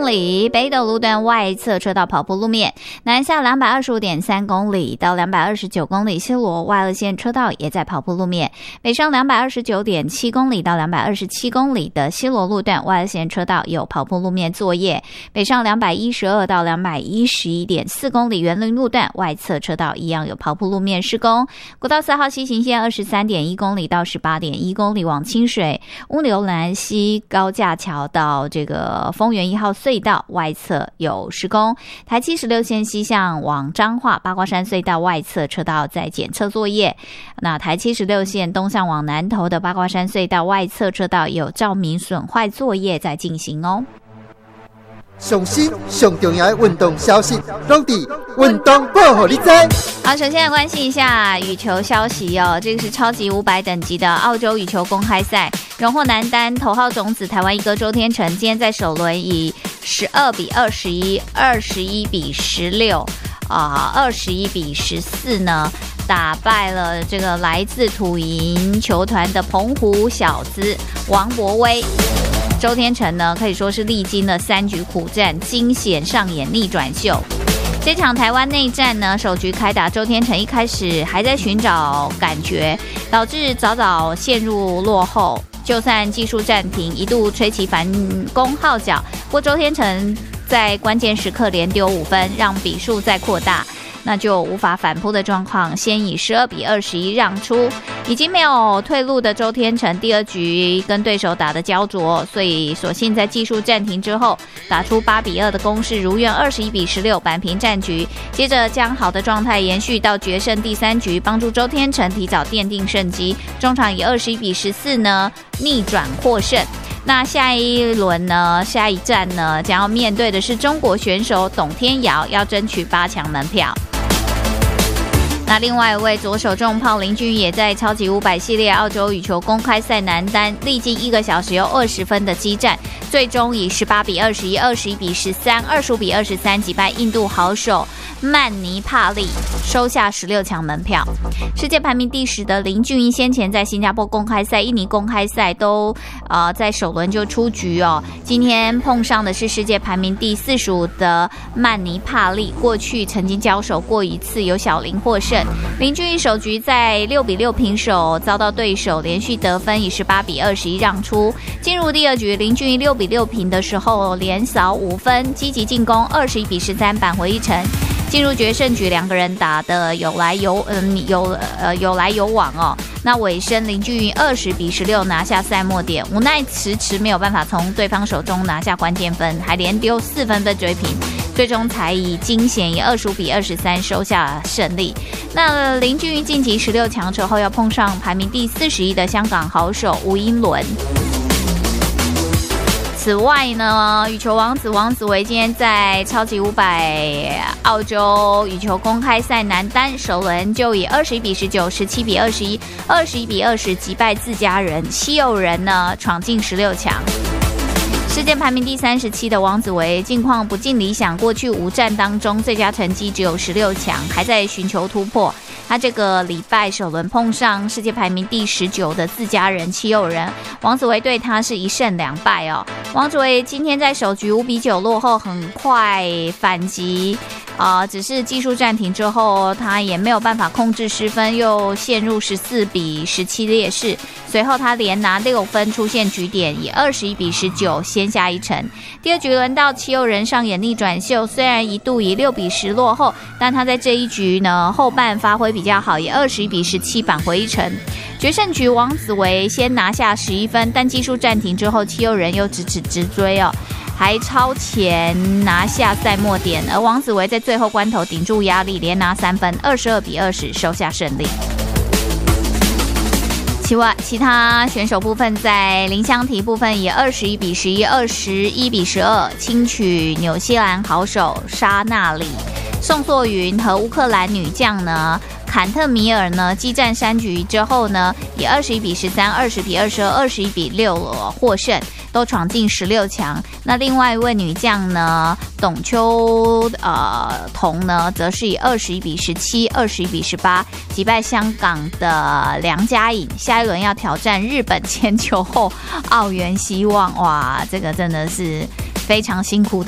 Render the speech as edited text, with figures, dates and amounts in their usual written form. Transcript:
里，北斗路段外侧车道跑铺路面，南下225.3公里到229公里，西螺外二线车道也在跑铺路面，北上229.7公里到227公里的西螺路段外二线车道有跑铺路面作业，北上212到211.4公里园林路段外侧车道一样有跑铺路面施工，国道4号西行线23.1公里到18.1公里往清水乌牛南西高架桥到这个丰原1号隧道外侧有施工，台76线西向往彰化八卦山隧道外侧车道在检测作业，那台76线东向往南投的八卦山隧道外侧车道有照明损坏作业在进行哦。 上新上重要的运动消息，拢伫运动报给你知。 好，首先来关心一下羽球消息哦，这个是超级500等级的澳洲羽球公开赛，荣获男单头号种子台湾一哥周天成，今天在首轮以12比21、21比16、21比14呢，打败了这个来自土银球团的澎湖小子王博威。周天成呢，可以说是历经了3局苦战，惊险上演逆转秀。这场台湾内战呢，首局开打，周天成一开始还在寻找感觉，导致早早陷入落后。就算技术暂停，一度吹起反攻号角，不过周天成在关键时刻连丢5分，让比数再扩大。那就无法反扑的状况，先以12比21让出。已经没有退路的周天成，第二局跟对手打得焦灼，所以索性在技术暂停之后打出8比2的攻势，如愿21比16扳平战局。接着将好的状态延续到决胜第3局，帮助周天成提早奠定胜机。中场以21比14呢逆转获胜。那下一轮呢，下一站呢，将要面对的是中国选手董天瑶，要争取8强门票。那另外一位左手重炮林俊也在超级500系列澳洲羽球公开赛男单历经1个小时又20分的激战，最终以18比21、21比13、25比23击败印度好手曼尼帕利，收下16强门票。世界排名第10的林俊逸先前在新加坡公开赛、印尼公开赛都在首轮就出局哦。今天碰上的是世界排名第45的曼尼帕利，过去曾经交手过一次，由小林获胜。林俊逸首局在6比6平手，遭到对手连续得分，以18比21让出。进入第二局，林俊逸6比6平的时候连扫5分，积极进攻21比13扳回一城。进入决胜局，两个人打得有来有往哦。那尾声林俊逸20比16拿下赛末点，无奈迟迟没有办法从对方手中拿下关键分，还连丢4分被追平，最终才以惊险以25比23收下胜利。那林俊逸晋级16强之后，要碰上排名第41的香港好手吴英伦。此外呢，羽球王子维今天在超级500澳洲羽球公开赛男单首轮就以21比19、17比21、21比20击败自家人稀有人呢，闯进16强。世界排名第37的王子维近况不尽理想，过去5战当中最佳成绩只有16强，还在寻求突破。他这个礼拜首轮碰上世界排名第19的自家人稀有人，王子维对他是1胜2败哦。王子维今天在首局5比9落后，很快反击只是技术暂停之后，他也没有办法控制失分，又陷入14比17劣势。随后他连拿6分出现局点，以21比19先下一城。第二局轮到稀有人上演逆转秀，虽然一度以6比10落后，但他在这一局呢后半发挥比较好，以21比17扳回一城。决胜局王子维先拿下11分，但技术暂停之后，稀有人又直追哦，还超前拿下赛末点，而王子维在最后关头顶住压力，连拿3分，22比20收下胜利。其他选手部分，在林香缇部分以21比11、21比12轻取纽西兰好手沙纳里。宋硕云和乌克兰女将呢坎特米尔呢激战3局之后呢，以21比13、20比22、21比6获胜，都闯进16强。那另外一位女将呢董秋彤呢，则是以21比17、21比18击败香港的梁家颖，下一轮要挑战日本前球后奥原希望。哇，这个真的是非常辛苦的